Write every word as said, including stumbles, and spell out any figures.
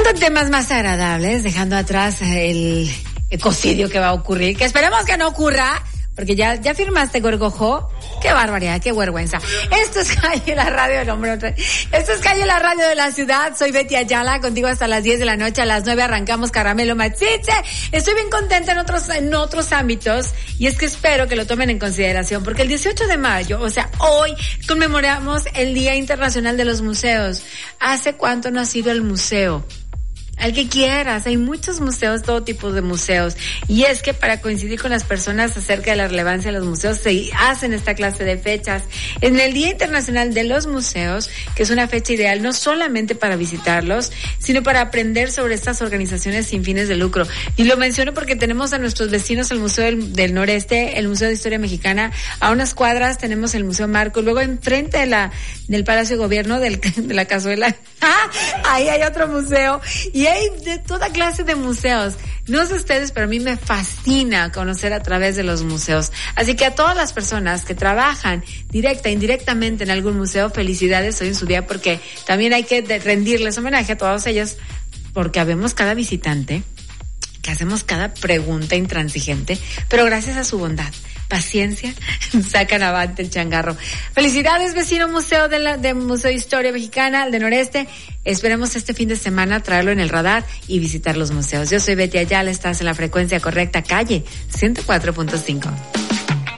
Pasando a temas más agradables, dejando atrás el ecocidio que va a ocurrir, que esperemos que no ocurra, porque ya, ya firmaste, Gorgojo. Qué barbaridad, qué vergüenza. Esto es Calle la Radio del Hombre. Esto es Calle la Radio de la Ciudad. Soy Betty Ayala, contigo hasta las diez de la noche. A las nueve arrancamos Caramelo Matsitse. Estoy bien contenta en otros, en otros ámbitos. Y es que espero que lo tomen en consideración, porque el dieciocho de mayo, o sea, hoy conmemoramos el Día Internacional de los Museos. ¿Hace cuánto no ha sido el museo? Al que quieras, hay muchos museos, todo tipo de museos, y es que para coincidir con las personas acerca de la relevancia de los museos se hacen esta clase de fechas. En el Día Internacional de los Museos, que es una fecha ideal no solamente para visitarlos, sino para aprender sobre estas organizaciones sin fines de lucro. Y lo menciono porque tenemos a nuestros vecinos el Museo del, del Noreste, el Museo de Historia Mexicana, a unas cuadras tenemos el Museo Marco, luego enfrente de la del Palacio de Gobierno del, de la Cazuela, ahí hay otro museo, y hay de toda clase de museos. No sé ustedes, pero a mí me fascina conocer a través de los museos. Así que a todas las personas que trabajan directa e indirectamente en algún museo, felicidades hoy en su día, porque también hay que rendirles homenaje a todos ellos, porque habemos cada visitante, que hacemos cada pregunta intransigente, pero gracias a su bondad, paciencia, sacan avante el changarro. Felicidades, vecino museo de la, de Museo de Historia Mexicana, del Noreste. Esperemos este fin de semana traerlo en el radar y visitar los museos. Yo soy Betty Ayala, estás en la frecuencia correcta, Calle ciento cuatro punto cinco.